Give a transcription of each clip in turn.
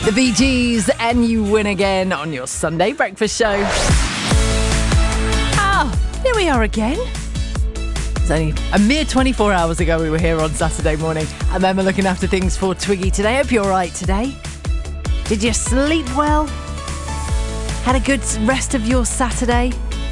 The Bee Gees, and you win again on your Sunday breakfast show. Here we are again. It's only a mere 24 hours ago we were here on Saturday morning. I'm Emma looking after things for Twiggy today. Hope you're all right today. Did you sleep well? Had a good rest of your Saturday?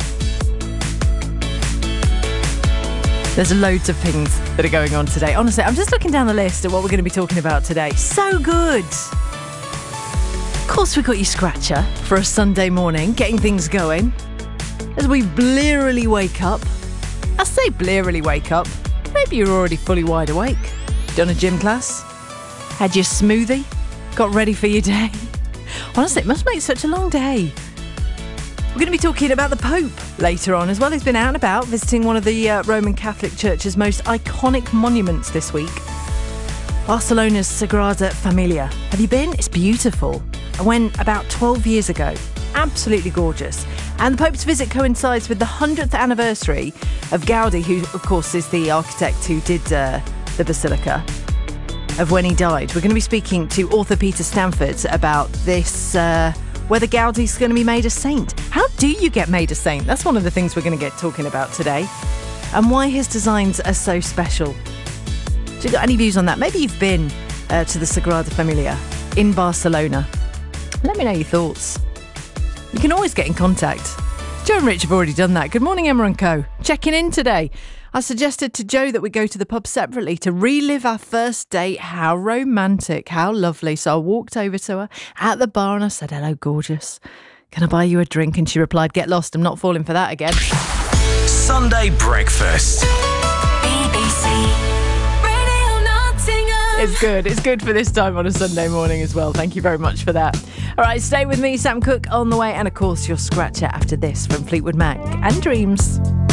There's loads of things that are going on today. Honestly, I'm just looking down the list at what we're going to be talking about today. So good. Of course, we've got your scratcher for a Sunday morning, getting things going. As we blearily wake up. I say blearily wake up. Maybe you're already fully wide awake. Done a gym class? Had your smoothie? Got ready for your day? Honestly, it must make such a long day. We're going to be talking about the Pope later on as well. He's been out and about visiting one of the Roman Catholic Church's most iconic monuments this week. Barcelona's Sagrada Familia. Have you been? It's beautiful. I went about 12 years ago. Absolutely gorgeous. And the Pope's visit coincides with the 100th anniversary of Gaudi, who, of course, is the architect who did the Basilica, of when he died. We're going to be speaking to author Peter Stanford about this, whether Gaudi's going to be made a saint. How do you get made a saint? That's one of the things we're going to get talking about today. And why his designs are so special. Do you got any views on that? Maybe you've been to the Sagrada Familia in Barcelona. Let me know your thoughts. You can always get in contact. Joe and Rich have already done that. Good morning, Emma and Co. Checking in today. I suggested to Joe that we go to the pub separately to relive our first date. How romantic, how lovely. So I walked over to her at the bar and I said, "Hello, gorgeous. Can I buy you a drink?" And she replied, "Get lost. I'm not falling for that again." Sunday breakfast. BBC Radio Nottingham. It's good. It's good for this time on a Sunday morning as well. Thank you very much for that. All right, stay with me, Sam Cooke on the way. And of course, your scratcher after this from Fleetwood Mac and Dreams.